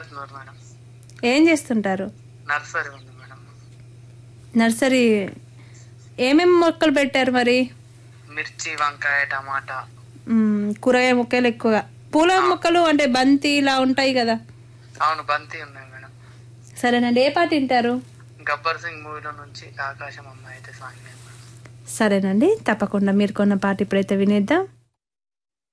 కాట్నూరు madam. ఏం చేస్తుంటారు? Nursery ఉంది మేడం. నర్సరీ ఏమేమి మొక్కలు పెట్టారు మరి? మిర్చి, వంకాయ, టమాటా. కూరగాయ మొక్కలు ఎక్కువగా. పూల మొక్కలు అంటే బంతి ఇలా ఉంటాయి కదా? అవును, బంతి ఉన్నాయి మేడం. సరేనండి. ఏ పాట వింటారు? గబ్బర్ సింగ్ మూవీలో నుంచి ఆకాశం అమ్మాయి అయితే సాంగ్. సరేనండి, తప్పకుండా మీరు కొన్న పాట ఇప్పుడైతే వినేద్దాం.